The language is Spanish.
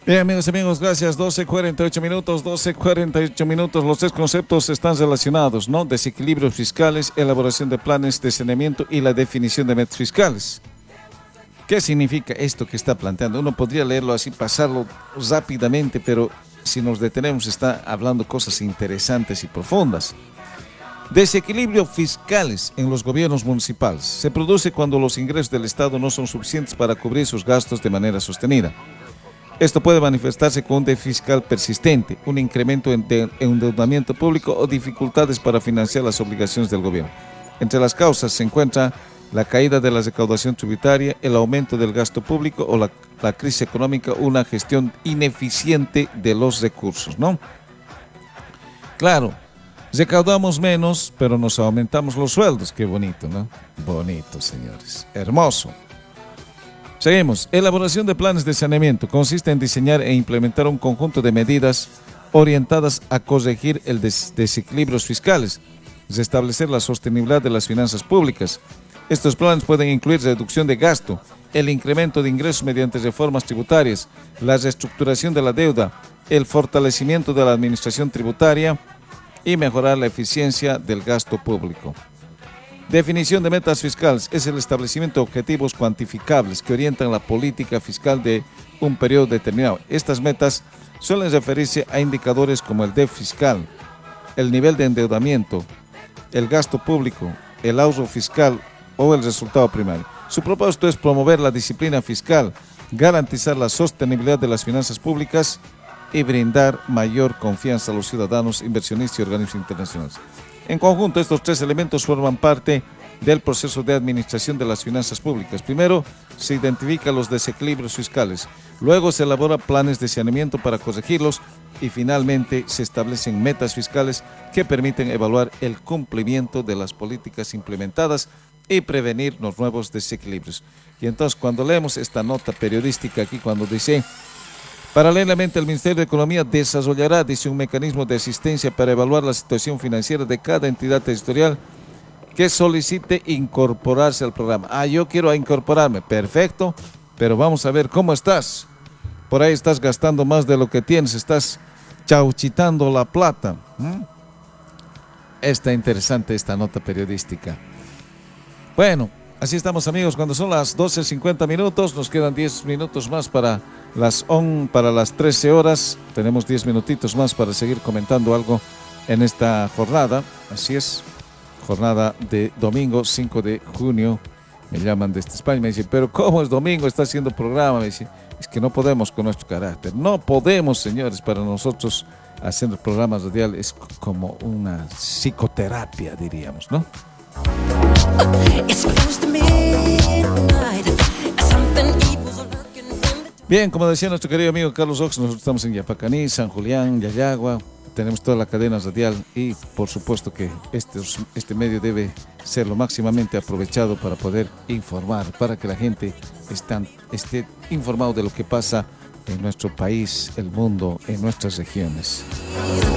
Bien, amigos, gracias. 12:48 minutos, 12:48 minutos. Los tres conceptos están relacionados, ¿no? Desequilibrios fiscales, elaboración de planes de saneamiento y la definición de metas fiscales. ¿Qué significa esto que está planteando? Uno podría leerlo así, pasarlo rápidamente, pero si nos detenemos está hablando cosas interesantes y profundas. Desequilibrios fiscales en los gobiernos municipales. Se produce cuando los ingresos del Estado no son suficientes para cubrir sus gastos de manera sostenida. Esto puede manifestarse con un déficit fiscal persistente, un incremento en endeudamiento público o dificultades para financiar las obligaciones del gobierno. Entre las causas se encuentra la caída de la recaudación tributaria, el aumento del gasto público o la crisis económica, una gestión ineficiente de los recursos, ¿no? Claro, recaudamos menos, pero nos aumentamos los sueldos. Qué bonito, ¿no? Bonito, señores. Hermoso. Seguimos. Elaboración de planes de saneamiento. Consiste en diseñar e implementar un conjunto de medidas orientadas a corregir el desequilibrios fiscales, restablecer la sostenibilidad de las finanzas públicas. Estos planes pueden incluir reducción de gasto, el incremento de ingresos mediante reformas tributarias, la reestructuración de la deuda, el fortalecimiento de la administración tributaria y mejorar la eficiencia del gasto público. Definición de metas fiscales es el establecimiento de objetivos cuantificables que orientan la política fiscal de un periodo determinado. Estas metas suelen referirse a indicadores como el déficit fiscal, el nivel de endeudamiento, el gasto público, el ahorro fiscal o el resultado primario. Su propósito es promover la disciplina fiscal, garantizar la sostenibilidad de las finanzas públicas y brindar mayor confianza a los ciudadanos, inversionistas y organismos internacionales. En conjunto, estos tres elementos forman parte del proceso de administración de las finanzas públicas. Primero, se identifican los desequilibrios fiscales, luego se elaboran planes de saneamiento para corregirlos y finalmente se establecen metas fiscales que permiten evaluar el cumplimiento de las políticas implementadas y prevenir los nuevos desequilibrios. Y entonces, cuando leemos esta nota periodística aquí, cuando dice: paralelamente, el Ministerio de Economía desarrollará, dice, un mecanismo de asistencia para evaluar la situación financiera de cada entidad territorial que solicite incorporarse al programa. Yo quiero incorporarme. Perfecto, pero vamos a ver cómo estás. Por ahí estás gastando más de lo que tienes, estás chauchitando la plata. Está interesante esta nota periodística. Bueno, así estamos, amigos, cuando son las 12:50 minutos, nos quedan 10 minutos más para las 13 horas. Tenemos 10 minutitos más para seguir comentando algo en esta jornada. Así es, jornada de domingo 5 de junio. Me llaman desde España, me dicen: pero ¿cómo es domingo? Está haciendo programa. Me dicen: es que no podemos con nuestro carácter. No podemos, señores. Para nosotros hacer programas radiales es como una psicoterapia, diríamos, ¿no? Bien, como decía nuestro querido amigo Carlos Ox, nosotros estamos en Yapacaní, San Julián, Yayagua, tenemos toda la cadena radial y por supuesto que este medio debe ser lo máximamente aprovechado para poder informar, para que la gente esté informado de lo que pasa en nuestro país, el mundo, en nuestras regiones.